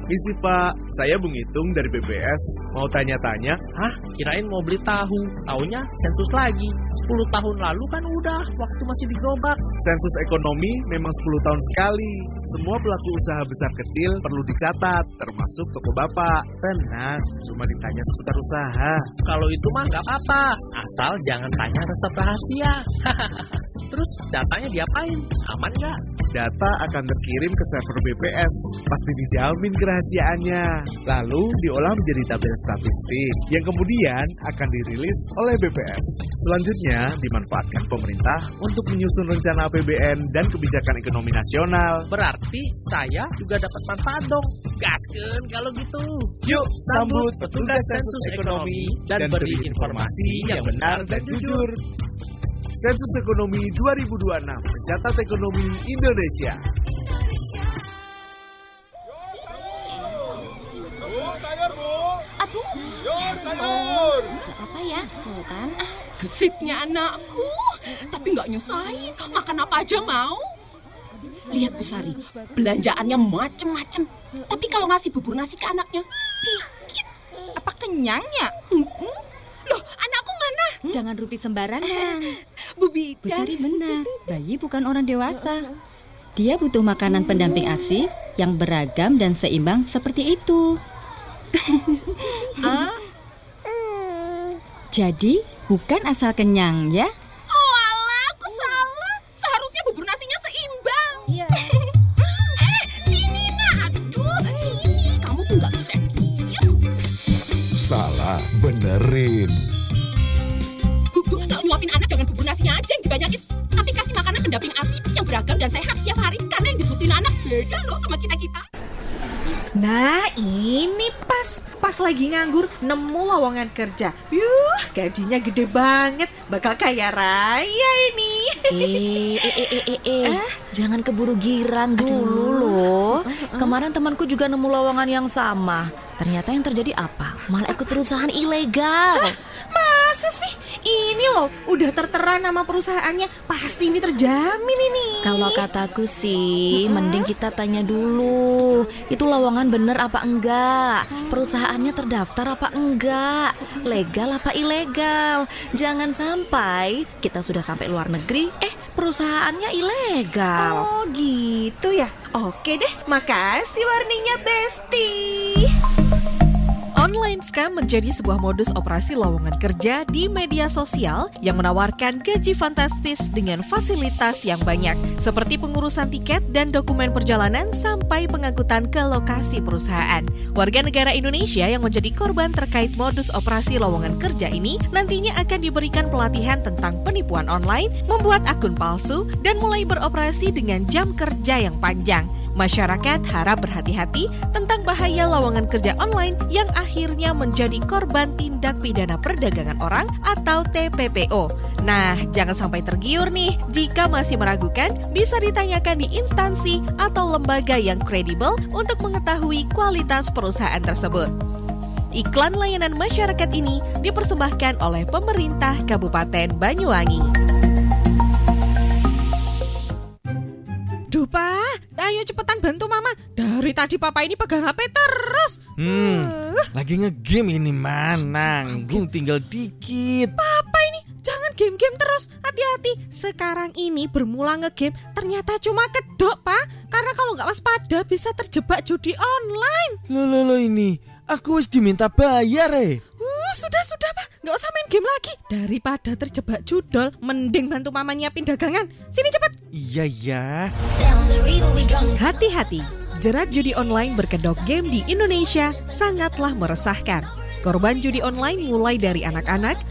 Misi Pak, saya Bung Hitung dari BPS. Mau tanya-tanya? Hah? Kirain mau beli tahu. Taunya sensus lagi. 10 tahun lalu kan udah, waktu masih di gerobak. Sensus ekonomi memang 10 tahun sekali. Semua pelaku usaha besar kecil perlu dicatat, termasuk toko Bapak. Tenang, cuma ditanya seputar usaha. Kalau itu mah nggak apa-apa, asal jangan tanya resep rahasia. Terus datanya diapain? Aman nggak? Data akan terkirim ke server BPS. Pasti dijamin kerahasiaannya. Lalu diolah menjadi tabel statistik yang kemudian akan dirilis oleh BPS. Selanjutnya dimanfaatkan pemerintah untuk menyusun rencana APBN dan kebijakan ekonomi nasional. Berarti saya juga dapat manfaat dong. Gaskeun kalau gitu. Yuk sambut petugas sensus ekonomi dan beri informasi yang benar dan jujur. Sensus Ekonomi 2026 mencatat ekonomi Indonesia. Aduh, sayur. Gak apa ya, tuh kan. Gesipnya anakku, tapi gak nyusahin, makan apa aja mau. Lihat Bu Sari, belanjaannya macem-macem. Tapi kalau ngasih bubur nasi ke anaknya, dikit. Apa kenyangnya? Loh, anakku mana? Jangan rupi sembarangan. Bu Bidan. Bu Sari benar, bayi bukan orang dewasa. Dia butuh makanan pendamping ASI yang beragam dan seimbang seperti itu. Jadi, bukan asal kenyang ya. Oh alah, aku salah. Seharusnya bubur nasinya seimbang. Iya. Sini nak. Aduh, sini. Kamu tuh gak bisa diem. Salah, benerin. Kalau nyuapin anak jangan bubur nasinya aja yang dibanyakin. Tapi kasih makanan pendamping ASI yang beragam dan sehat setiap hari. Karena yang dibutuhin anak beda loh sama kita-kita. Nah, ini pas lagi nganggur nemu lowongan kerja. Gajinya gede banget, bakal kaya raya ini. Jangan keburu girang dulu loh. Kemarin temanku juga nemu lowongan yang sama. Ternyata yang terjadi apa? Malah ikut perusahaan ilegal. Masa sih? Ini loh, udah tertera nama perusahaannya. Pasti ini terjamin ini. Kalau kataku sih, mending kita tanya dulu. Itu lowongan bener apa enggak? Perusahaannya terdaftar apa enggak? Legal apa ilegal? Jangan sampai kita sudah sampai luar negeri, perusahaannya ilegal. Oh gitu ya. Oke deh, makasih warningnya Besti. Online scam menjadi sebuah modus operasi lowongan kerja di media sosial yang menawarkan gaji fantastis dengan fasilitas yang banyak, seperti pengurusan tiket dan dokumen perjalanan sampai pengangkutan ke lokasi perusahaan. Warga negara Indonesia yang menjadi korban terkait modus operasi lowongan kerja ini nantinya akan diberikan pelatihan tentang penipuan online, membuat akun palsu, dan mulai beroperasi dengan jam kerja yang panjang. Masyarakat harap berhati-hati tentang bahaya lowongan kerja online yang akhirnya menjadi korban tindak pidana perdagangan orang atau TPPO. Nah, jangan sampai tergiur nih. Jika masih meragukan, bisa ditanyakan di instansi atau lembaga yang kredibel untuk mengetahui kualitas perusahaan tersebut. Iklan layanan masyarakat ini dipersembahkan oleh pemerintah Kabupaten Banyuwangi. Duh Pak, ayo cepetan bantu Mama. Dari tadi Papa ini pegang HP terus. Lagi ngegame ini nanggung tinggal dikit. Papa ini jangan game-game terus. Hati-hati. Sekarang ini bermula ngegame ternyata cuma kedok Pak. Karena kalau nggak waspada bisa terjebak judi online. Loh ini, aku wis diminta bayar Sudah Pak, nggak usah main game lagi. Daripada terjebak judol, mending bantu Mama nyiapin dagangan. Sini cepat. Iya. Hati-hati, jerat judi online berkedok game di Indonesia sangatlah meresahkan. Korban judi online mulai dari anak-anak,